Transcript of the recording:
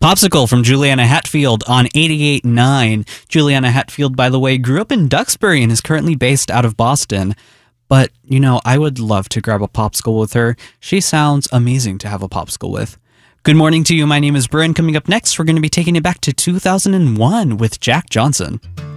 Popsicle from Juliana Hatfield on 88.9. Juliana Hatfield, by the way, grew up in Duxbury and is currently based out of Boston. But, I would love to grab a popsicle with her. She sounds amazing to have a popsicle with. Good morning to you. My name is Bryn. Coming up next, we're going to be taking it back to 2001 with Jack Johnson.